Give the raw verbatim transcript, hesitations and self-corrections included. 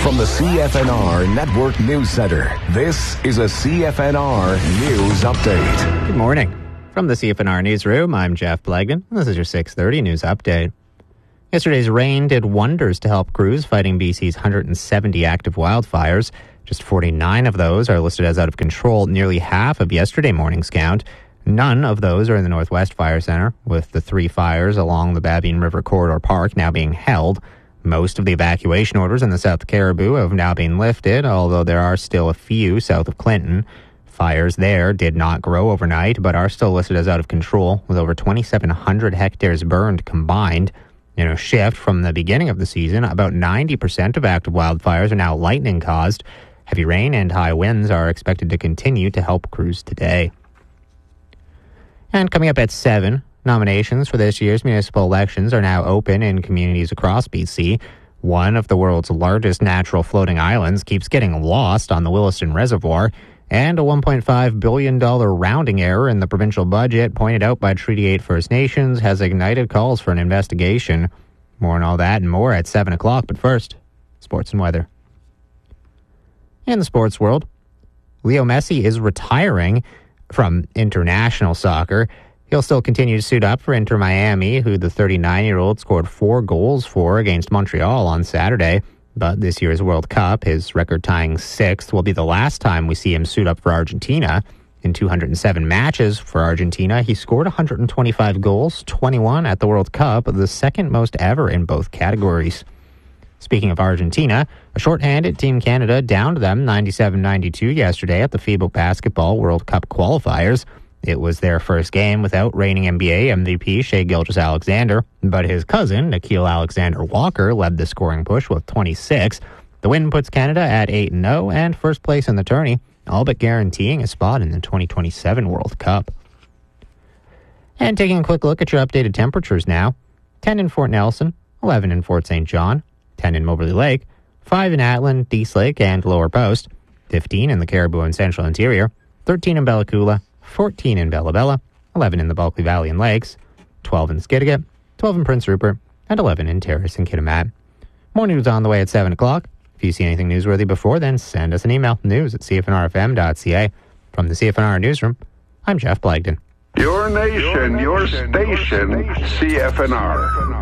From the C F N R Network News Center, this is a C F N R News Update. Good morning. From the C F N R Newsroom, I'm Jeff Blagden. This is your six thirty News Update. Yesterday's rain did wonders to help crews fighting B C's one hundred seventy active wildfires. Just forty-nine of those are listed as out of control, nearly half of yesterday morning's count. None of those are in the Northwest Fire Center, with the three fires along the Babine River Corridor Park now being held. Most of the evacuation orders in the South Caribou have now been lifted, although there are still a few south of Clinton. Fires there did not grow overnight, but are still listed as out of control, with over twenty-seven hundred hectares burned combined. In a shift from the beginning of the season, about ninety percent of active wildfires are now lightning-caused. Heavy rain and high winds are expected to continue to help crews today. And coming up at seven, nominations for this year's municipal elections are now open in communities across B C. One of the world's largest natural floating islands keeps getting lost on the Williston Reservoir, and a one point five billion dollars rounding error in the provincial budget pointed out by Treaty eight First Nations has ignited calls for an investigation. More on all that and more at seven o'clock, but first, sports and weather. In the sports world, Leo Messi is retiring from international soccer. He'll still continue to suit up for Inter Miami, who the thirty-nine-year-old scored four goals for against Montreal on Saturday. But this year's World Cup, his record-tying sixth, will be the last time we see him suit up for Argentina. In two hundred seven matches for Argentina, he scored one hundred twenty-five goals, twenty-one at the World Cup, the second most ever in both categories. Speaking of Argentina, a short-handed Team Canada downed them ninety-seven ninety-two yesterday at the FIBA Basketball World Cup qualifiers. It was their first game without reigning N B A M V P Shai Gilgeous-Alexander, but his cousin, Nickeil Alexander-Walker, led the scoring push with twenty-six. The win puts Canada at eight and oh and first place in the tourney, all but guaranteeing a spot in the twenty twenty-seven World Cup. And taking a quick look at your updated temperatures now. ten in Fort Nelson, eleven in Fort Saint John, ten in Moberly Lake, five in Atlin, Dease Lake, and Lower Post, fifteen in the Caribou and Central Interior, thirteen in Bella Coola, fourteen in Bella Bella, eleven in the Bulkley Valley and Lakes, twelve in Skidegate, twelve in Prince Rupert, and eleven in Terrace and Kitimat. More news on the way at seven o'clock. If you see anything newsworthy before then, send us an email, news at c f n r f m dot c a. From the C F N R Newsroom, I'm Jeff Blagden. Your nation, your station, C F N R.